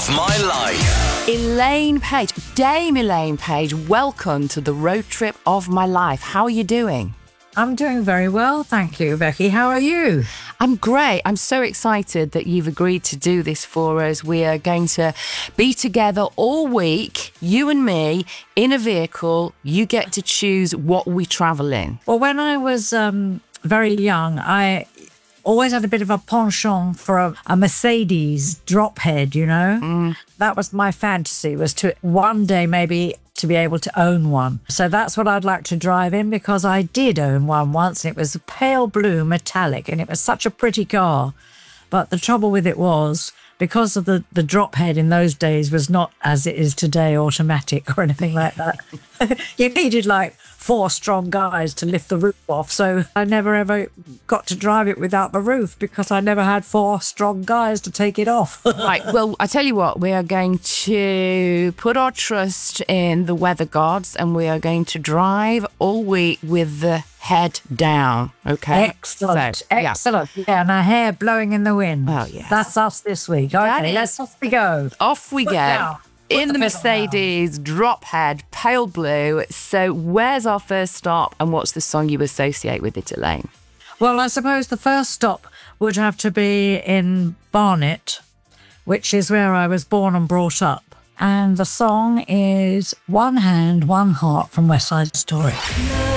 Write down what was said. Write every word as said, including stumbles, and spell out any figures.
of my life. Elaine Page, Dame Elaine Page, welcome to the road trip of my life. How are you doing? I'm doing very well, thank you, Becky. How are you? I'm great. I'm so excited that you've agreed to do this for us. We are going to be together all week, you and me, in a vehicle. You get to choose what we travel in. Well, when I was um, very young, I always had a bit of a penchant for a, a Mercedes drop head, you know? Mm. That was my fantasy, was to one day maybe to be able to own one. So that's what I'd like to drive in, because I did own one once. It was a pale blue metallic and it was such a pretty car. But the trouble with it was, because of the, the drop head in those days was not as it is today, automatic or anything like that. You needed like four strong guys to lift the roof off. So I never ever got to drive it without the roof, because I never had four strong guys to take it off. Right, well, I tell you what, we are going to put our trust in the weather gods and we are going to drive all week with the head down, okay? Excellent, So, yeah. excellent. Yeah, and our hair blowing in the wind. Oh, yes. That's us this week. Okay, let's off we go. Off we Put go. down. Put In the the pedal Mercedes, drop head, pale blue. So where's our first stop and what's the song you associate with it, Elaine? Well, I suppose the first stop would have to be in Barnet, which is where I was born and brought up. And the song is One Hand, One Heart from West Side Story.